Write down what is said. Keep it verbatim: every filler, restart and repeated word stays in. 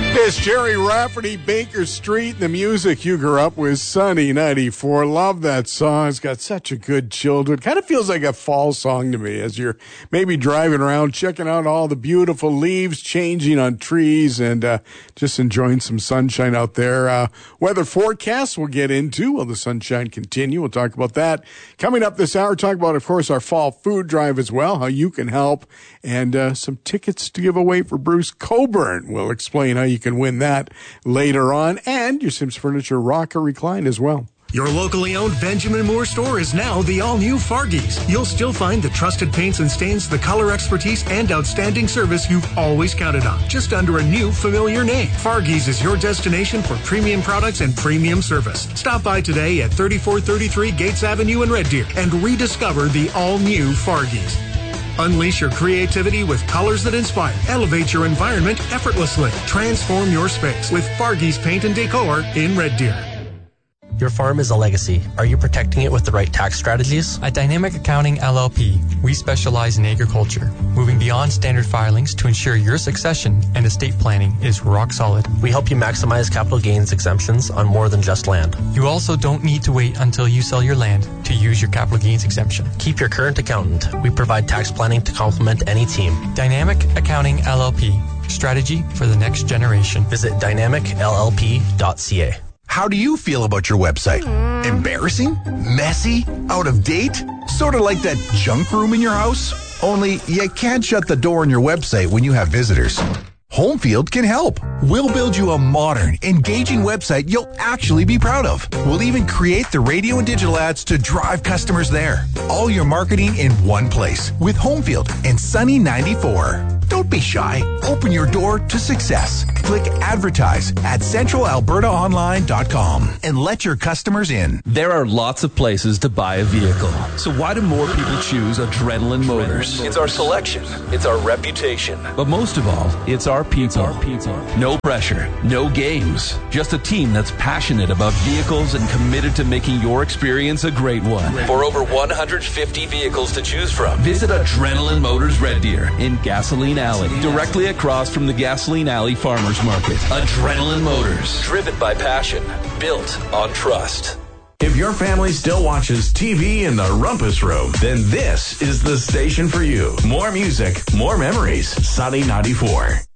This Jerry Rafferty, Baker Street, the music you grew up with, Sunny ninety-four. Love that song. It's got such a good chill to it. Kind of feels like a fall song to me as you're maybe driving around, checking out all the beautiful leaves changing on trees and uh, just enjoying some sunshine out there. Uh, weather forecast we'll get into. Will the sunshine continue? We'll talk about that. Coming up this hour, talk about, of course, our fall food drive as well, how you can help, and uh, some tickets to give away for Bruce Coburn. We'll explain how you can win that later on, and your Sims Furniture Rocker Recline as well. Your locally owned Benjamin Moore store is now the all-new Fargies. You'll still find the trusted paints and stains, the color expertise, and outstanding service you've always counted on, just under a new familiar name. Fargies is your destination for premium products and premium service. Stop by today at thirty-four thirty-three Gates Avenue in Red Deer and rediscover the all-new Fargies. Unleash your creativity with colors that inspire. Elevate your environment effortlessly. Transform your space with Fargies Paint and Decor in Red Deer. Your farm is a legacy. Are you protecting it with the right tax strategies? At Dynamic Accounting L L P, we specialize in agriculture, moving beyond standard filings to ensure your succession and estate planning is rock solid. We help you maximize capital gains exemptions on more than just land. You also don't need to wait until you sell your land to use your capital gains exemption. Keep your current accountant. We provide tax planning to complement any team. Dynamic Accounting L L P, strategy for the next generation. Visit dynamic l l p dot c a. How do you feel about your website? Embarrassing? Messy? Out of date? Sort of like that junk room in your house? Only you can't shut the door on your website when you have visitors. Homefield can help. We'll build you a modern, engaging website you'll actually be proud of. We'll even create the radio and digital ads to drive customers there. All your marketing in one place with Homefield and Sunny ninety-four. Don't be shy. Open your door to success. Click advertise at central alberta online dot com and let your customers in. There are lots of places to buy a vehicle. So why do more people choose Adrenaline Motors? It's our selection. It's our reputation. But most of all, it's our people. Our people. No pressure, no games. Just a team that's passionate about vehicles and committed to making your experience a great one. For over one hundred fifty vehicles to choose from, visit Adrenaline Motors Red Deer in Gasoline Alley, directly across from the Gasoline Alley Farmers Market. Adrenaline Motors, driven by passion, built on trust. If your family still watches T V in the rumpus room, then this is the station for you. More music, more memories. Sunny ninety-four.